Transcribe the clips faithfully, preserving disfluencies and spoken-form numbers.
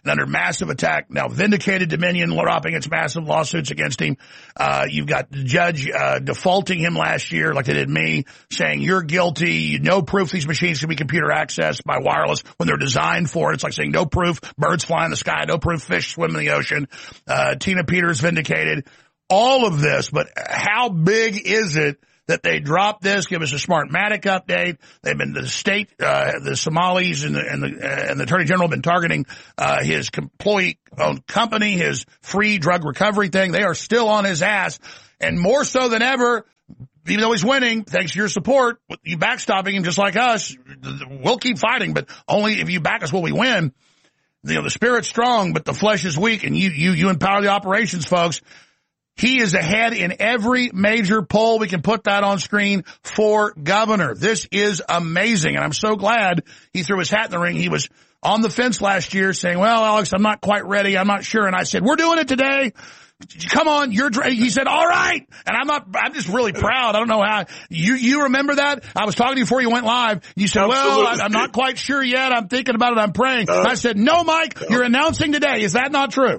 and under massive attack. Now, vindicated Dominion dropping its massive lawsuits against him. Uh, you've got the judge uh, defaulting him last year, like they did me, saying you're guilty. No proof these machines can be computer accessed by wireless when they're designed for it. It's like saying no proof birds fly in the sky, no proof fish swim in the ocean. Uh, Tina Peters vindicated all of this, but how big is it that they dropped this, give us a Smartmatic update? They've been, the state, uh, the Somalis and the, and the, uh, and the Attorney General have been targeting, uh, his employee-owned company, his free drug recovery thing. They are still on his ass, and more so than ever, even though he's winning, thanks to your support, you backstopping him just like us, we'll keep fighting, but only if you back us will we win. You know, the spirit's strong, but the flesh is weak, and you, you, you empower the operations, folks. He is ahead in every major poll. We can put that on screen for governor. This is amazing, and I'm so glad he threw his hat in the ring. He was on the fence last year saying, well, Alex, I'm not quite ready. I'm not sure. And I said, we're doing it today. Come on, you're, he said, all right. And I'm not, I'm just really proud. I don't know how, you, you remember that? I was talking to you before you went live. You said, Absolutely. well, I, I'm not quite sure yet. I'm thinking about it. I'm praying. Uh, and I said, no, Mike, no. You're announcing today. Is that not true?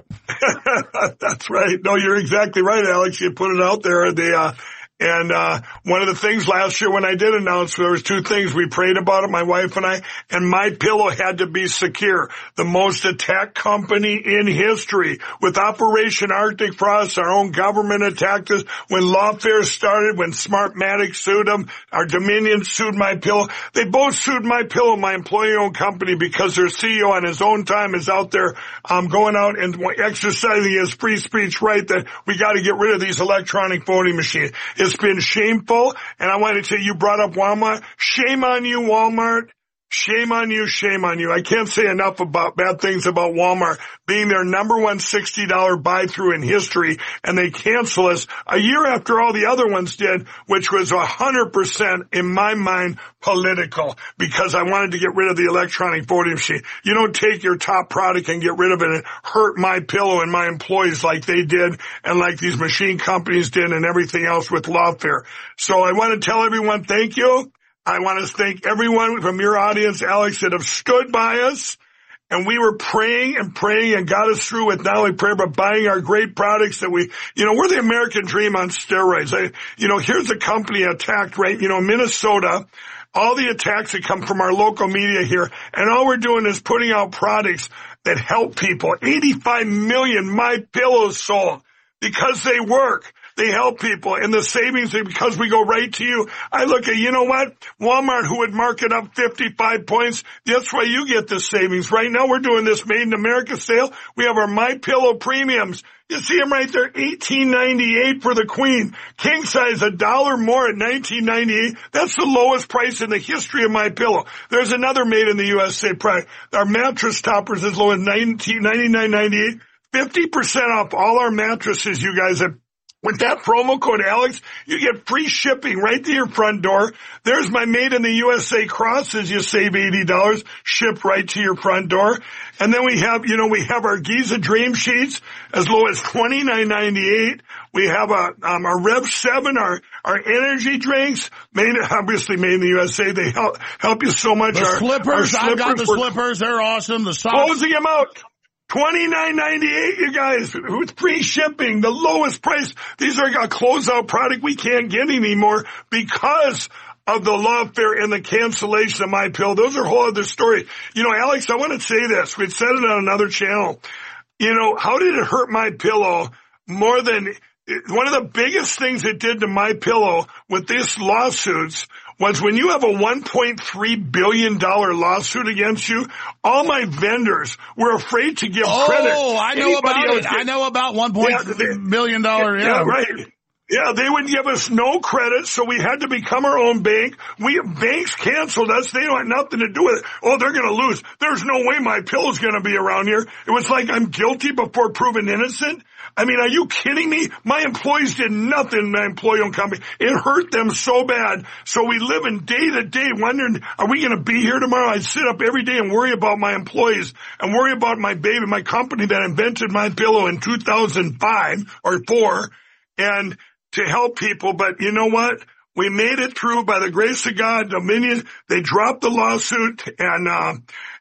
That's right. No, you're exactly right, Alex. You put it out there. The, uh, And, uh, one of the things last year when I did announce, there was two things. We prayed about it, my wife and I, and MyPillow had to be secure. The most attacked company in history. With Operation Arctic Frost, our own government attacked us. When Lawfare started, when Smartmatic sued them, our Dominion sued MyPillow. They both sued MyPillow, my employee-owned company, because their C E O on his own time is out there, um, going out and exercising his free speech right that we got to get rid of these electronic voting machines. It's been shameful, and I want to tell you, you brought up Walmart. Shame on you, Walmart. Shame on you, shame on you. I can't say enough about bad things about Walmart being their number one sixty dollar buy-through in history, and they cancel us a year after all the other ones did, which was one hundred percent, in my mind, political, because I wanted to get rid of the electronic voting machine. You don't take your top product and get rid of it and hurt MyPillow and my employees like they did and like these machine companies did and everything else with Lawfare. So I want to tell everyone thank you. I want to thank everyone from your audience, Alex, that have stood by us. And we were praying and praying and got us through with not only prayer, but buying our great products that we, you know, we're the American dream on steroids. I, you know, here's a company attacked, right? You know, Minnesota, all the attacks that come from our local media here. And all we're doing is putting out products that help people. eighty-five million MyPillows sold because they work. They help people, and the savings, because we go right to you. I look at, you know what? Walmart, who would mark it up fifty-five points, that's why you get the savings. Right now, we're doing this Made in America sale. We have our MyPillow premiums. You see them right there, eighteen ninety-eight for the queen. King size, a dollar more at nineteen ninety-eight. That's the lowest price in the history of MyPillow. There's another Made in the U S A product. Our mattress toppers as low as ninety-nine ninety-eight. fifty percent off all our mattresses, you guys have. With that promo code, Alex, you get free shipping right to your front door. There's my Made in the U S A crosses. You save eighty dollars, shipped right to your front door. And then we have, you know, we have our Giza Dream Sheets as low as twenty-nine ninety-eight. We have a, um, our Rev seven, our, our energy drinks, made, obviously made in the U S A. They help, help you so much. The our, slippers, our slippers, I've got the slippers. They're awesome. The socks. Closing them out. twenty-nine ninety-eight, you guys, with free shipping, the lowest price. These are a closeout product we can't get anymore because of the Lawfare and the cancellation of MyPillow. Those are a whole other story. You know, Alex, I want to say this. We'd said it on another channel. You know, how did it hurt MyPillow more than one of the biggest things it did to MyPillow with these lawsuits was when you have a one point three billion dollars lawsuit against you, all my vendors were afraid to give oh, credit. Oh, I know Anybody about it. Did. I know about one point three yeah, billion dollars. Yeah, yeah, right. Yeah, they would give us no credit, so we had to become our own bank. We banks canceled us. They don't have nothing to do with it. Oh, they're going to lose. There's no way MyPillow's going to be around here. It was like I'm guilty before proven innocent. I mean, are you kidding me? My employees did nothing in my employee-owned company. It hurt them so bad. So we live in day to day wondering, are we going to be here tomorrow? I sit up every day and worry about my employees and worry about my baby, my company that invented MyPillow in two thousand five or four, and to help people. But you know what? We made it through by the grace of God. Dominion, they dropped the lawsuit, and uh,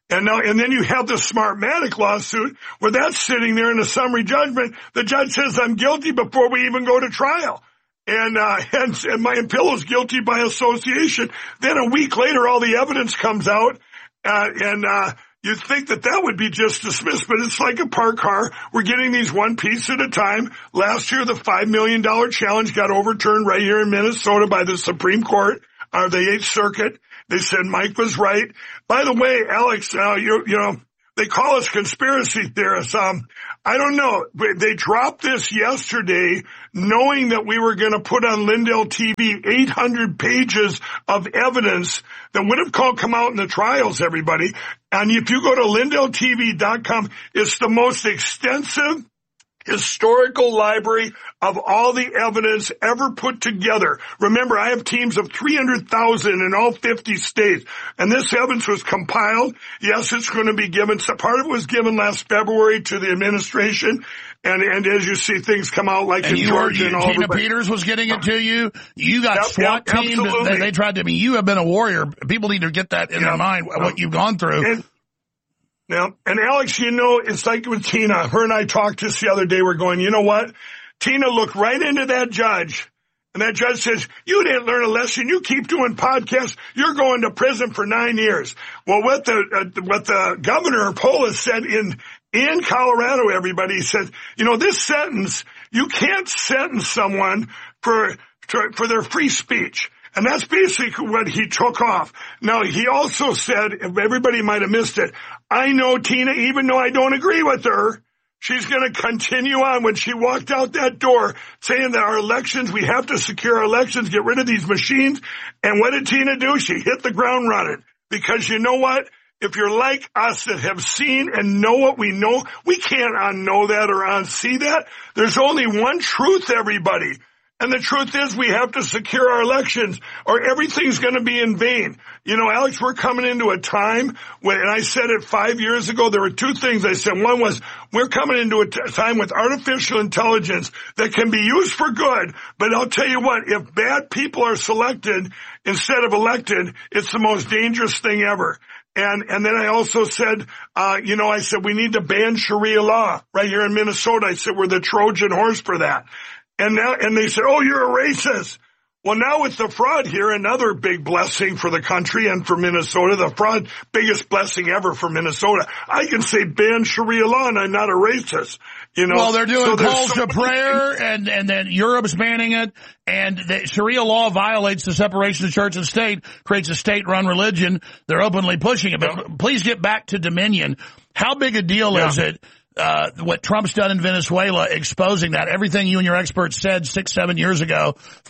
And now, and then you have the Smartmatic lawsuit where that's sitting there in a summary judgment. The judge says I'm guilty before we even go to trial. And, uh, and, and my Pillow's guilty by association. Then a week later, all the evidence comes out, uh, and, uh, you'd think that that would be just dismissed, but it's like a parked car. We're getting these one piece at a time. Last year, the five million dollars challenge got overturned right here in Minnesota by the Supreme Court, or the Eighth Circuit. They said Mike was right. By the way, Alex, uh, you, you know, they call us conspiracy theorists. Um, I don't know. They dropped this yesterday knowing that we were going to put on Lindell T V eight hundred pages of evidence that would have called, come out in the trials, everybody. And if you go to Lindell T V dot com, it's the most extensive historical library of all the evidence ever put together. Remember, I have teams of three hundred thousand in all fifty states, and this evidence was compiled. Yes, it's going to be given. So part of it was given last February to the administration, and and as you see things come out like and in you Georgia were, and all Tina over. Peters was getting it to you. You got Yep, SWAT yep, teamed. absolutely. They, they tried to. I mean, you have been a warrior. People need to get that in Yep. their mind what you've gone through. And, Now, and Alex, you know, it's like with Tina. Her and I talked just the other day. We're going, you know what? Tina looked right into that judge, and that judge says, you didn't learn a lesson. You keep doing podcasts. You're going to prison for nine years. Well, what the uh, what the governor Polis said in in Colorado, everybody said, you know, this sentence, you can't sentence someone for for their free speech. And that's basically what he took off. Now, he also said, if everybody might have missed it, I know Tina, even though I don't agree with her, she's going to continue on when she walked out that door saying that our elections, we have to secure our elections, get rid of these machines. And what did Tina do? She hit the ground running. Because you know what? If you're like us that have seen and know what we know, we can't unknow that or unsee that. There's only one truth, everybody. And the truth is we have to secure our elections or everything's going to be in vain. You know, Alex, we're coming into a time when, and I said it five years ago, there were two things I said. One was we're coming into a t- time with artificial intelligence that can be used for good. But I'll tell you what, if bad people are selected instead of elected, it's the most dangerous thing ever. And, and then I also said, uh, you know, I said we need to ban Sharia law right here in Minnesota. I said we're the Trojan horse for that. And now, and they said, oh, you're a racist. Well, now with the fraud here, another big blessing for the country and for Minnesota, the fraud, biggest blessing ever for Minnesota. I can say ban Sharia law and I'm not a racist. You know, well, they're doing so calls so to prayer, and, and then Europe's banning it, and the Sharia law violates the separation of church and state, creates a state-run religion. They're openly pushing it. But yeah. Please get back to Dominion. How big a deal yeah. is it? Uh, what Trump's done in Venezuela, exposing that, everything you and your experts said six, seven years ago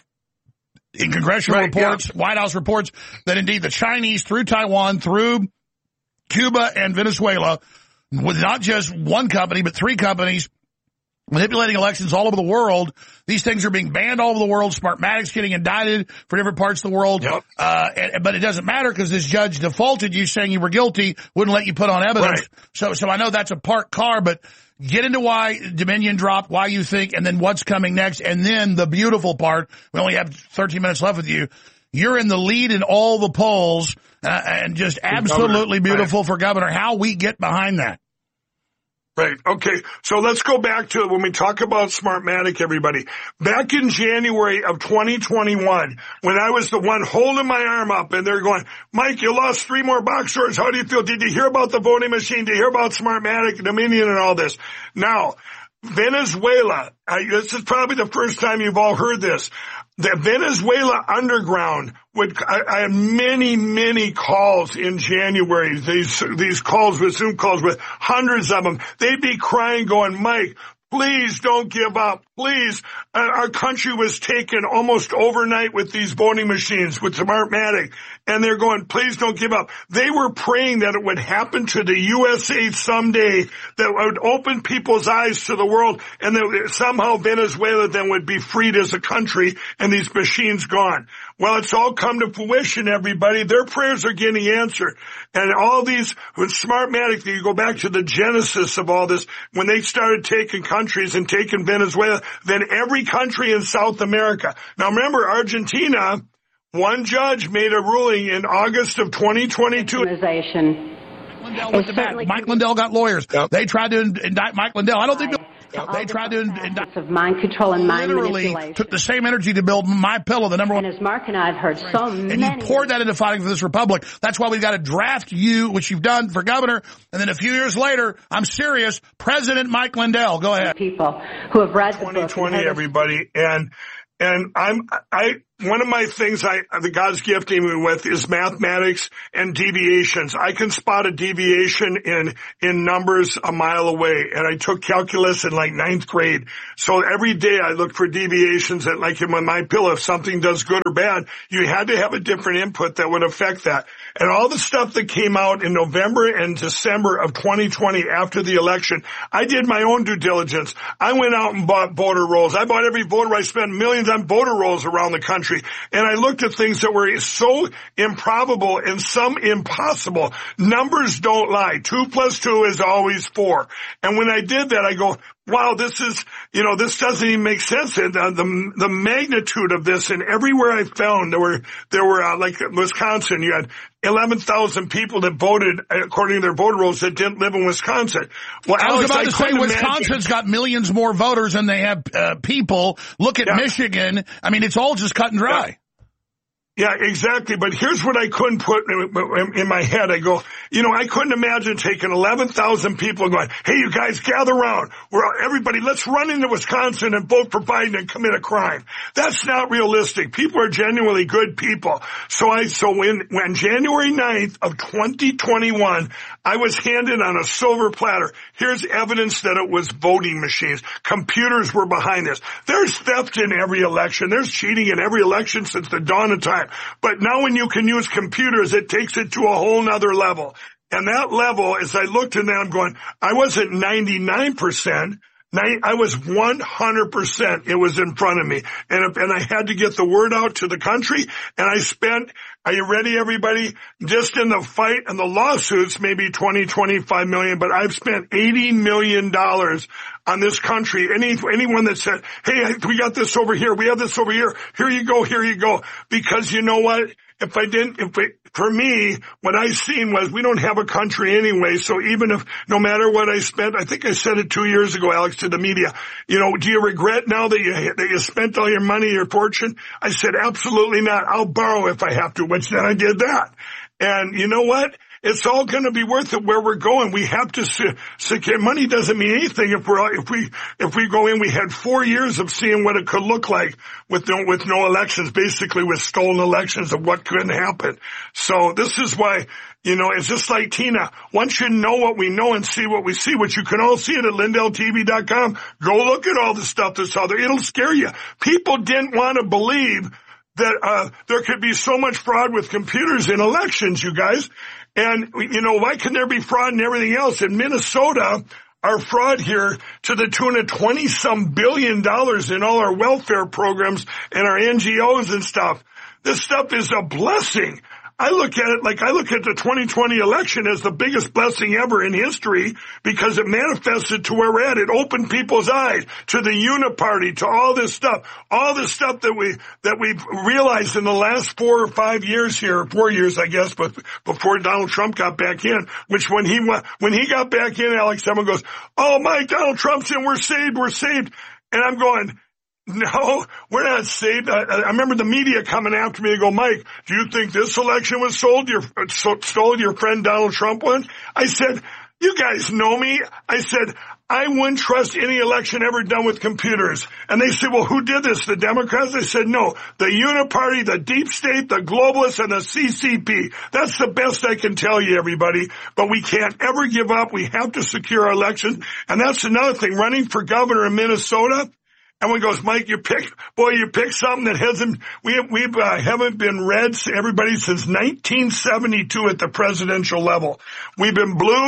in congressional right, reports, yeah. White House reports, that indeed the Chinese through Taiwan, through Cuba and Venezuela, with not just one company, but three companies manipulating elections all over the world. These things are being banned all over the world. Smartmatic's getting indicted for different parts of the world. Yep. Uh, and, but it doesn't matter because this judge defaulted you saying you were guilty, wouldn't let you put on evidence. Right. So, so I know that's a parked car, but get into why Dominion dropped, why you think, and then what's coming next. And then the beautiful part, we only have thirteen minutes left with you. You're in the lead in all the polls, uh, and just absolutely beautiful right. for governor. How we get behind that. Right. Okay. So let's go back to when we talk about Smartmatic, everybody. Back in January of twenty twenty-one, when I was the one holding my arm up and they're going, Mike, you lost three more box scores. How do you feel? Did you hear about the voting machine? Did you hear about Smartmatic, Dominion, and all this? Now, Venezuela, I, this is probably the first time you've all heard this. The Venezuela underground would, I, I had many, many calls in January, these, these calls with Zoom calls with hundreds of them. They'd be crying going, Mike, please don't give up. Please. Uh, our country was taken almost overnight with these voting machines, with Smartmatic. And they're going, please don't give up. They were praying that it would happen to the U S A someday, that would open people's eyes to the world, and that somehow Venezuela then would be freed as a country and these machines gone. Well, it's all come to fruition, everybody. Their prayers are getting answered. And all these, with Smartmatic, you go back to the genesis of all this, when they started taking countries and taking Venezuela, then every country in South America. Now remember, Argentina, one judge made a ruling in August of twenty twenty-two. Lindell went to bat. Mike Lindell got lawyers. Yep. They tried to indict Mike Lindell. I don't think yep. they tried to indict. Of mind control and mind literally manipulation. Took the same energy to build My Pillow, the number one. And as Mark and I have heard so and many. And you poured that into fighting for this republic. That's why we've got to draft you, which you've done for governor. And then a few years later, I'm serious, President Mike Lindell. Go ahead. People who have read the book. twenty twenty, everybody. And, and I'm, I, one of my things I, the God's gifting me with is mathematics and deviations. I can spot a deviation in, in numbers a mile away. And I took calculus in like ninth grade. So every day I look for deviations at like in My Pillow. If something does good or bad, you had to have a different input that would affect that. And all the stuff that came out in November and December of twenty twenty after the election, I did my own due diligence. I went out and bought voter rolls. I bought every voter. I spent millions on voter rolls around the country. And I looked at things that were so improbable and some impossible. Numbers don't lie. Two plus two is always four. And when I did that, I go, wow, this is, you know, this doesn't even make sense. And uh, the, the magnitude of this, and everywhere I found, there were, there were, uh, like Wisconsin, you had eleven thousand people that voted according to their voter rolls that didn't live in Wisconsin. Well, I was Alex, about to I say Wisconsin's imagine. got millions more voters than they have uh, people. Look at yeah. Michigan. I mean, it's all just cut and dry. Yeah. Yeah, exactly. But here's what I couldn't put in, in my head. I go, you know, I couldn't imagine taking eleven thousand people going, hey, you guys gather around. We're everybody, let's run into Wisconsin and vote for Biden and commit a crime. That's not realistic. People are genuinely good people. So I, so when, when January ninth of twenty twenty-one, I was handed on a silver platter. Here's evidence that it was voting machines. Computers were behind this. There's theft in every election. There's cheating in every election since the dawn of time. But now when you can use computers, it takes it to a whole nother level. And that level, as I looked at that, I'm going, I wasn't ninety-nine percent. I was one hundred percent. It was in front of me. And, and I had to get the word out to the country. And I spent, are you ready, everybody? Just in the fight and the lawsuits, maybe twenty, twenty-five million, but I've spent eighty million dollars on this country. Any, anyone that said, hey, we got this over here. We have this over here. Here you go. Here you go. Because you know what? If I didn't, if we, for me, what I seen was we don't have a country anyway. So even if, no matter what I spent, I think I said it two years ago, Alex, to the media, you know, do you regret now that you, that you spent all your money, your fortune? I said, absolutely not. I'll borrow if I have to, which then I did that. And you know what? It's all going to be worth it where we're going. We have to secure. Money doesn't mean anything if we're, if we, if we go in. We had four years of seeing what it could look like with no, with no elections, basically with stolen elections of what couldn't happen. So this is why, you know, it's just like Tina. Once you know what we know and see what we see, which you can all see it at Lindell T V dot com, go look at all the stuff that's out there. It'll scare you. People didn't want to believe that, uh, there could be so much fraud with computers in elections, you guys. And, you know, why can there be fraud and everything else? In Minnesota, our fraud here to the tune of twenty some billion dollars in all our welfare programs and our N G Os and stuff. This stuff is a blessing. I look at it like I look at the twenty twenty election as the biggest blessing ever in history because it manifested to where we're at. It opened people's eyes to the uniparty, to all this stuff, all this stuff that we, that we've realized in the last four or five years here, four years, I guess, but before Donald Trump got back in, which when he went, when he got back in, Alex, everyone goes, oh, Mike, Donald Trump's in, we're saved, we're saved. And I'm going, no, we're not saved. I, I remember the media coming after me and go, Mike, do you think this election was sold? Your, so, stole your friend Donald Trump won? I said, you guys know me. I said, I wouldn't trust any election ever done with computers. And they said, well, who did this? The Democrats? I said, no, the Uniparty, the deep state, the globalists, and the C C P. That's the best I can tell you, everybody. But we can't ever give up. We have to secure our elections. And that's another thing. Running for governor in Minnesota, everyone goes, Mike, you pick, boy, you pick something that hasn't, we have, we uh, haven't been red, everybody, since nineteen seventy-two at the presidential level. We've been blue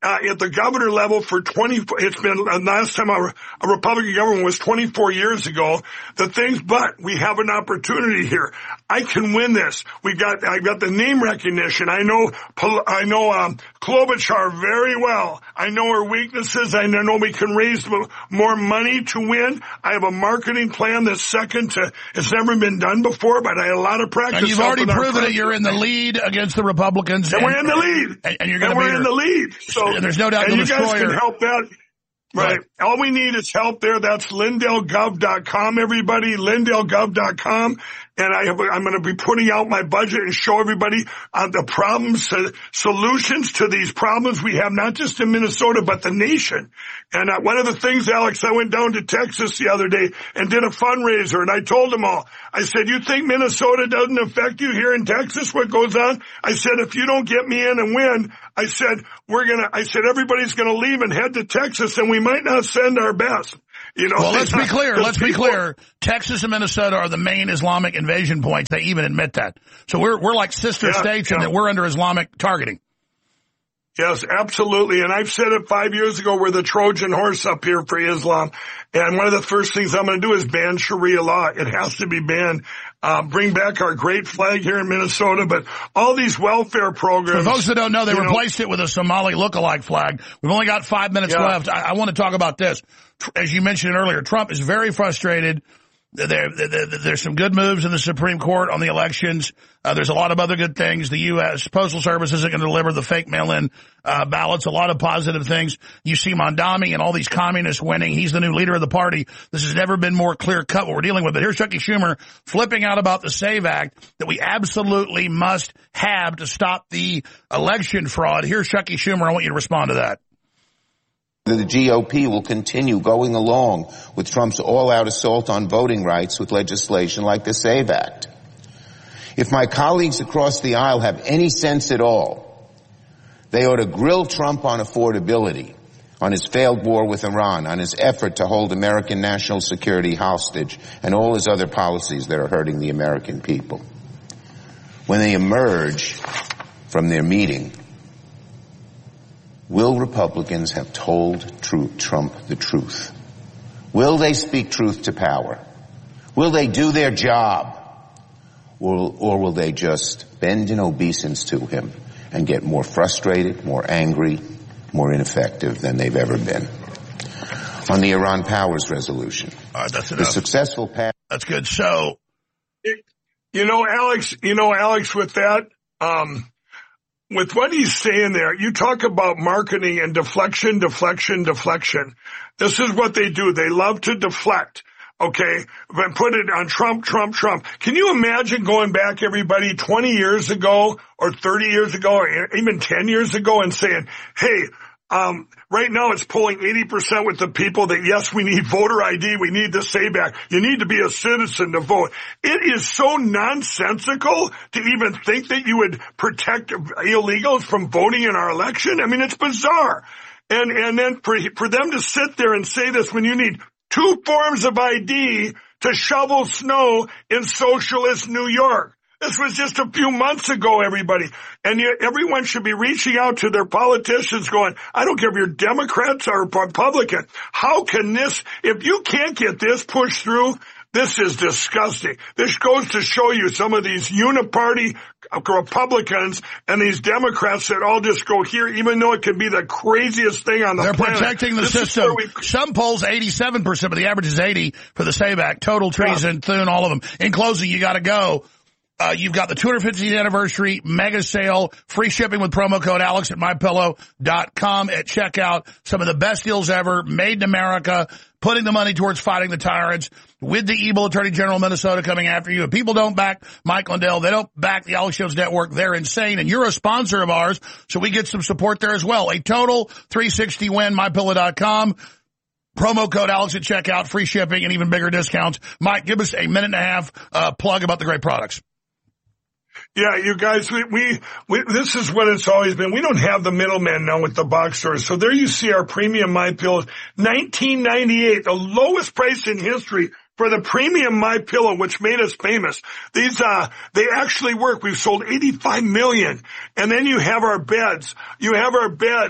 uh, at the governor level for twenty, it's been, uh, last time a, a Republican government was twenty-four years ago, the things, but we have an opportunity here. I can win this. We got, I got the name recognition. I know, I know, um, Klobuchar very well. I know her weaknesses. I know we can raise more money to win. I have a marketing plan that's second to, it's never been done before, but I had a lot of practice. And you've already proven that you're in the lead against the Republicans. And, and we're in the lead. And, and you're going to be we're your, in the lead. So, and there's no doubt and the you destroyer. guys can help that. Right. right. All we need is help there. That's Lindell Gov dot com, everybody. Lindell Gov dot com. And I have, I'm going to be putting out my budget and show everybody uh, the problems, uh, solutions to these problems we have, not just in Minnesota, but the nation. And uh, one of the things, Alex, I went down to Texas the other day and did a fundraiser, and I told them all, I said, you think Minnesota doesn't affect you here in Texas, what goes on? I said, if you don't get me in and win, I said, we're going to, I said, everybody's going to leave and head to Texas, and we might not send our best. You know, well, let's be clear. Let's people, be clear. Texas and Minnesota are the main Islamic invasion points. They even admit that. So we're we're like sister yeah, states yeah. in that we're under Islamic targeting. Yes, absolutely. And I've said it five years ago, we're the Trojan horse up here for Islam. And one of the first things I'm going to do is ban Sharia law. It has to be banned. Uh, bring back our great flag here in Minnesota, but all these welfare programs. For folks that don't know, they replaced know, it with a Somali look-alike flag. We've only got five minutes yeah. left. I, I want to talk about this. As you mentioned earlier, Trump is very frustrated. There, there, there's some good moves in the Supreme Court on the elections. Uh, there's a lot of other good things. The U S Postal Service isn't going to deliver the fake mail-in uh, ballots. A lot of positive things. You see Mondami and all these communists winning. He's the new leader of the party. This has never been more clear-cut what we're dealing with. But here's Chucky Schumer flipping out about the SAVE Act that we absolutely must have to stop the election fraud. Here's Chucky Schumer. I want you to respond to that. The G O P will continue going along with Trump's all-out assault on voting rights with legislation like the SAVE Act. If my colleagues across the aisle have any sense at all, they ought to grill Trump on affordability, on his failed war with Iran, on his effort to hold American national security hostage, and all his other policies that are hurting the American people. When they emerge from their meeting, will Republicans have told Trump the truth? Will they speak truth to power? Will they do their job? Or, or will they just bend in obeisance to him and get more frustrated, more angry, more ineffective than they've ever been? On the Iran Powers Resolution, all right, that's the enough. successful path. That's good. So, you know, Alex, you know, Alex, with that, um, with what he's saying there, you talk about marketing and deflection, deflection, deflection. This is what they do. They love to deflect. Okay, but put it on Trump, Trump, Trump. Can you imagine going back, everybody, twenty years ago or thirty years ago or even ten years ago and saying, hey, um, right now it's polling eighty percent with the people that, yes, we need voter I D. We need the SAVE Act. You need to be a citizen to vote. It is so nonsensical to even think that you would protect illegals from voting in our election. I mean, it's bizarre. And, and then for, for them to sit there and say this when you need two forms of I D to shovel snow in socialist New York. This was just a few months ago, everybody. And you, everyone should be reaching out to their politicians going, I don't care if you're Democrats or Republican. How can this, if you can't get this pushed through, this is disgusting. This goes to show you some of these uniparty Republicans and these Democrats that all just go here, even though it could be the craziest thing on the They're planet. They're protecting the this system. Some polls eighty-seven percent, but the average is eighty for the SAVE Act. Total, treason, yeah. Thune, all of them. In closing, you got to go. Uh, you've got the two hundred fiftieth anniversary mega sale, free shipping with promo code Alex at my pillow dot com at checkout. Some of the best deals ever, made in America, putting the money towards fighting the tyrants with the evil Attorney General of Minnesota coming after you. If people don't back Mike Lindell, they don't back the Alex Jones Network, they're insane. And you're a sponsor of ours, so we get some support there as well. A total three sixty win, my pillow dot com. Promo code Alex at checkout, free shipping, and even bigger discounts. Mike, give us a minute and a half uh, plug about the great products. Yeah, you guys, we, we, we, this is what it's always been. We don't have the middleman now with the box stores. So there you see our premium My Pillows, nineteen ninety-eight, the lowest price in history for the premium My Pillow, which made us famous. These, uh, they actually work. We've sold eighty-five million. And then you have our beds. You have our beds.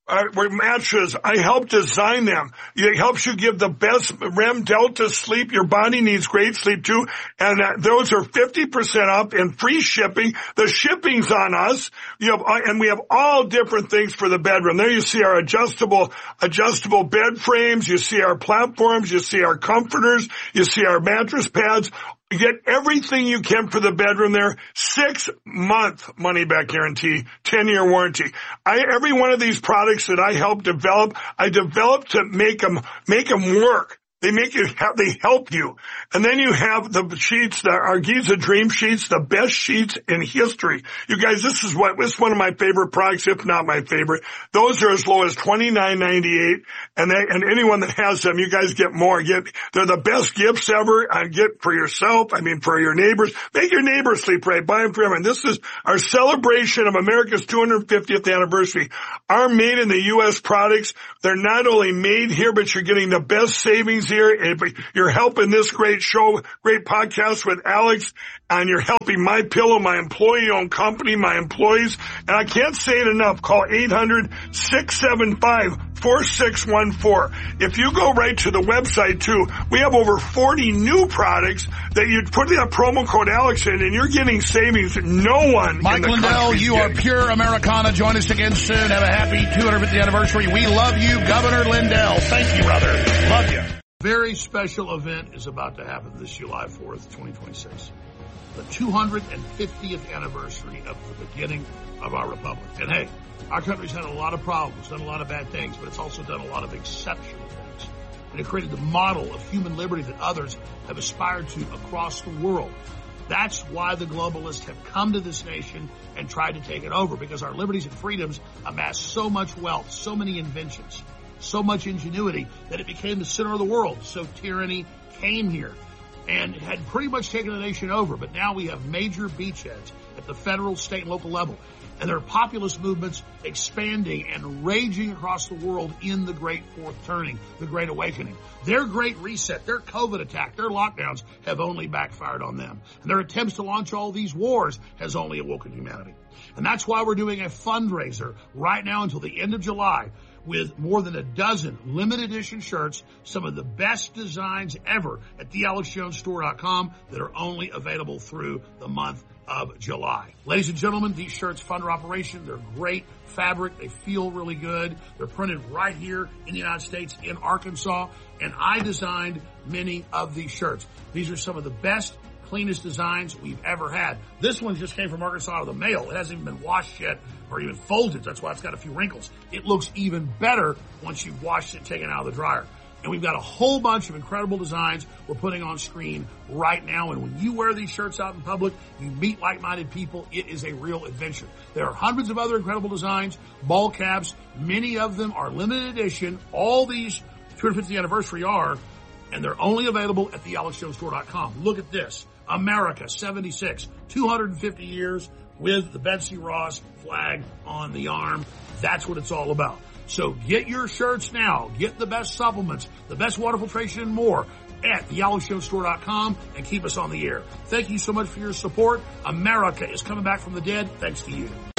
Uh, mattress. I help design them. It helps you give the best R E M Delta sleep. Your body needs great sleep too. And uh, those are fifty percent up and free shipping. The shipping's on us. You have, uh, and we have all different things for the bedroom. There you see our adjustable, adjustable bed frames. You see our platforms. You see our comforters. You see our mattress pads. You get everything you can for the bedroom there. Six month money back guarantee, ten year warranty. I, every one of these products that I help develop, I develop to make them, make them work. They make you, they help you. And then you have the sheets, the Argiza Dream Sheets, the best sheets in history. You guys, this is what, this is one of my favorite products, if not my favorite. Those are as low as twenty-nine ninety-eight. And they, and anyone that has them, you guys get more. Get, they're the best gifts ever. I get for yourself. I mean, for your neighbors. Make your neighbors sleep right. Buy them for everyone. This is our celebration of America's two hundred fiftieth anniversary. Our made in the U S products, they're not only made here, but you're getting the best savings here. And you're helping this great show, great podcast with Alex, and you're helping MyPillow, my employee-owned company, my employees. And I can't say it enough. Call eight hundred, six seven five, four six one four. If you go right to the website too, we have over forty new products that you put that promo code Alex in, and you're getting savings that no one Mike in the Lindell, you getting. are pure Americana. Join us again soon. Have a happy two hundred fiftieth anniversary. We love you, Governor Lindell. Thank you, brother. Love you. Very special event is about to happen this July fourth, twenty twenty-six. The two hundred fiftieth anniversary of the beginning of our republic. And hey, our country's had a lot of problems, done a lot of bad things, but it's also done a lot of exceptional things. And it created the model of human liberty that others have aspired to across the world. That's why the globalists have come to this nation and tried to take it over, because our liberties and freedoms amassed so much wealth, so many inventions, so much ingenuity that it became the center of the world. So tyranny came here and had pretty much taken the nation over. But now we have major beachheads at the federal, state, and local level. And there are populist movements expanding and raging across the world in the Great Fourth Turning, the Great Awakening. Their Great Reset, their COVID attack, their lockdowns have only backfired on them. And their attempts to launch all these wars has only awoken humanity. And that's why we're doing a fundraiser right now until the end of July, with more than a dozen limited edition shirts, some of the best designs ever at the alex jones store dot com that are only available through the month of July. Ladies and gentlemen, these shirts fund our operation. They're great fabric. They feel really good. They're printed right here in the United States, in Arkansas, and I designed many of these shirts. These are some of the best, cleanest designs we've ever had. This one just came from Arkansas out of the mail. It hasn't even been washed yet or even folded. That's why it's got a few wrinkles. It looks even better once you've washed it and taken it out of the dryer. And we've got a whole bunch of incredible designs we're putting on screen right now. And when you wear these shirts out in public, you meet like-minded people. It is a real adventure. There are hundreds of other incredible designs, ball caps. Many of them are limited edition. All these two hundred fiftieth anniversary are, and they're only available at the alex jones store dot com. Look at this. America seventy-six, two hundred fifty years with the Betsy Ross flag on the arm. That's what it's all about. So get your shirts now. Get the best supplements, the best water filtration, and more at the alex jones store dot com, and keep us on the air. Thank you so much for your support. America is coming back from the dead thanks to you.